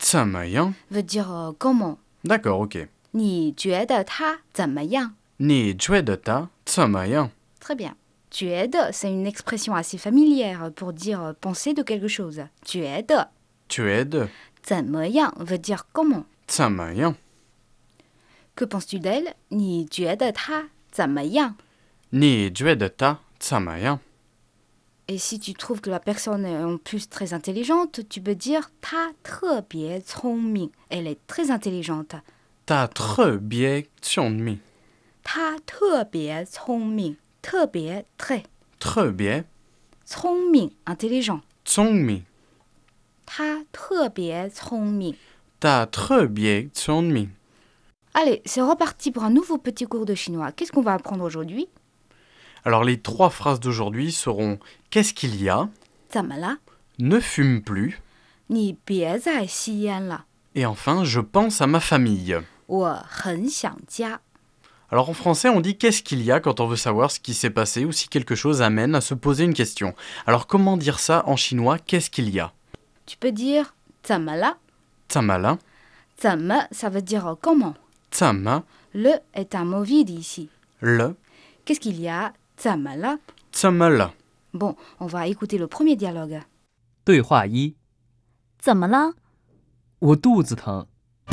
怎么样 veut dire comment. D'accord, ok. 你觉得他怎么样？ 你觉得他怎么样 Très bien. 觉得 c'est une expression assez familière pour dire penser de quelque chose. 觉得觉得怎么样 veut dire comment. 怎么样 Que penses-tu d'elle? 你觉得他怎么样？ 你觉得他怎么样 Et si tu trouves que la personne est en plus très intelligente, tu peux dire 她特别聪明. Elle est très intelligente. 他特别聪明她特别聪明，特别 très 特别聪明 intelligent. 聪明她特别聪明。 他特别聪明 Allez, c'est reparti pour un nouveau petit cours de chinois. Qu'est-ce qu'on va apprendre aujourd'hui? Alors les trois phrases d'aujourd'hui seront qu'est-ce qu'il y a 怎么了？ ne fume plus 你别再吸烟了， et enfin je pense à ma famille. 我很想家。 Alors en français on dit qu'est-ce qu'il y a quand on veut savoir ce qui s'est passé ou si quelque chose amène à se poser une question. Alors comment dire ça en chinois qu'est-ce qu'il y a Tu peux dire 怎么了？ Tamala, 怎么 ça veut dire comment. tama, Le est un mot vide ici. le, Qu'est-ce qu'il y a? 怎么了？ tamala. Bon, on va écouter le premier dialogue. 对话一： 怎么了？ 我肚子疼。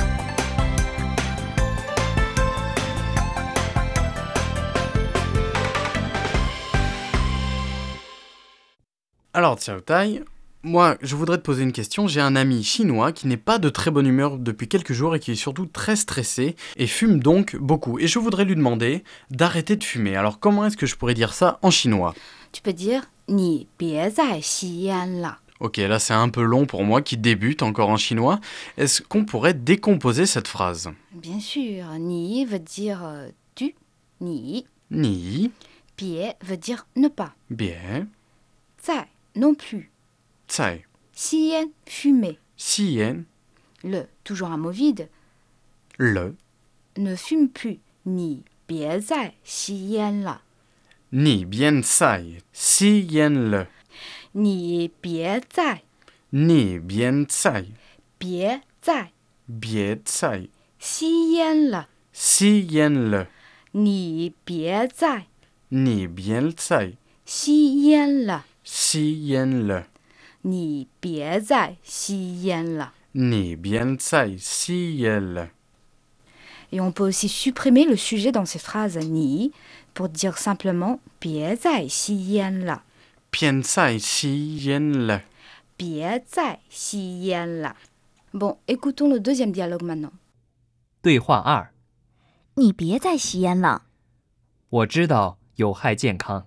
Alors Xiao Tai, moi je voudrais te poser une question. J'ai un ami chinois qui n'est pas de très bonne humeur depuis quelques jours et qui est surtout très stressé et fume donc beaucoup. Et je voudrais lui demander d'arrêter de fumer. Alors comment est-ce que je pourrais dire ça en chinois? Tu peux dire 你别再吸烟了。 Ok, là c'est un peu long pour moi qui débute encore en chinois. Est-ce qu'on pourrait décomposer cette phrase? Bien sûr, 你 veut dire tu, 你 Ni, 别 veut dire ne pas, bien, 在 non plus, zai, 吸烟 fumer, xian, le toujours un mot vide, le, ne fume plus, 你别再吸烟了。 ni bien sai, xian le, 你别再 ni bien sai, 别再 bien sai, 吸烟了， xian le, 你别再 ni bien sai, 吸烟了， xian le, 你别再吸烟了。 ni bien sai, xian le. Et on peut aussi supprimer le sujet dans ces phrases 你 pour dire simplement 别再吸烟了， Bien sai, xian le. 别再吸烟了。Bon, écoutons le deuxième dialogue maintenant. 对话二： 你别再吸烟了。 我知道有害健康。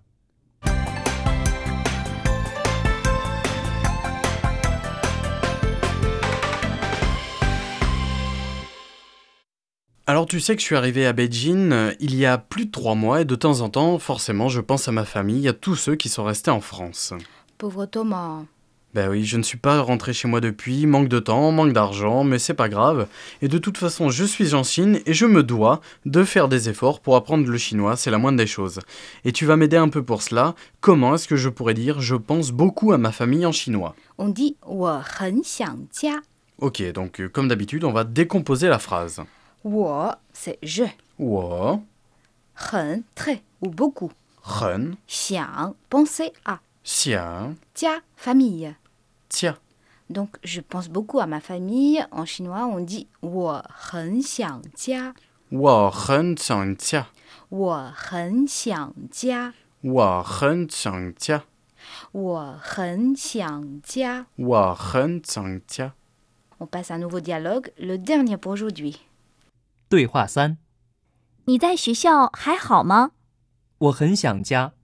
Alors tu sais que je suis arrivé à Beijing il y a plus de 3 mois et de temps en temps, forcément, je pense à ma famille, à tous ceux qui sont restés en France. Pauvre Thomas. Ben oui, je ne suis pas rentré chez moi depuis, manque de temps, manque d'argent, mais c'est pas grave. Et de toute façon, je suis en Chine et je me dois de faire des efforts pour apprendre le chinois, c'est la moindre des choses. Et tu vas m'aider un peu pour cela. Comment est-ce que je pourrais dire je pense beaucoup à ma famille en chinois? On dit 我很想家。 Ok, donc comme d'habitude, on va décomposer la phrase. 我 c'est je, 我很 très ou beaucoup, 很想 penser à, 想家 famille. 家 Donc je pense beaucoup à ma famille. En chinois, on dit 我很想家。 我很想家我很想家。 我很想家我很想家。 我很想家 On passe à un nouveau dialogue, le dernier pour aujourd'hui. 对话三： 你在学校还好吗？ 我很想家。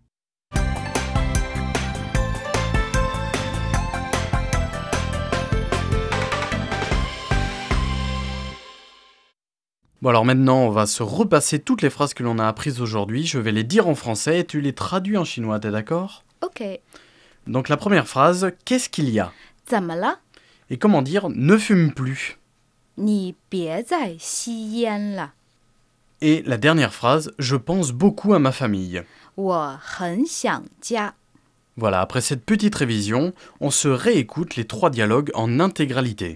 Bon alors maintenant, on va se repasser toutes les phrases que l'on a apprises aujourd'hui. Je vais les dire en français et tu les traduis en chinois, t'es d'accord? Ok. Donc la première phrase, qu'est-ce qu'il y a? 怎么了？ Et comment dire ne fume plus? 你别再吸烟了。 Et la dernière phrase, je pense beaucoup à ma famille. 我很想家。 Voilà, après cette petite révision, on se réécoute les 3 dialogues en intégralité.